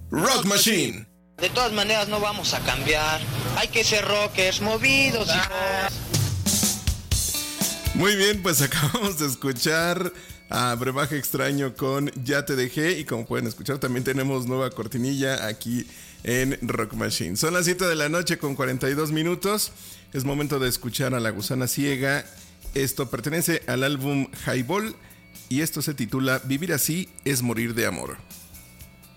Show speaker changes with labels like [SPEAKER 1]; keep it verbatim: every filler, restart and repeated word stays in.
[SPEAKER 1] Rock Machine.
[SPEAKER 2] De todas maneras no vamos a cambiar. Hay que ser rockers movidos, hijos.
[SPEAKER 1] Muy bien, pues acabamos de escuchar a Brebaje Extraño con Ya Te Dejé. Y como pueden escuchar, también tenemos nueva cortinilla aquí en Rock Machine. Son las siete de la noche con cuarenta y dos minutos. Es momento de escuchar a La Gusana Ciega. Esto pertenece al álbum Highball y esto se titula Vivir así es morir de amor.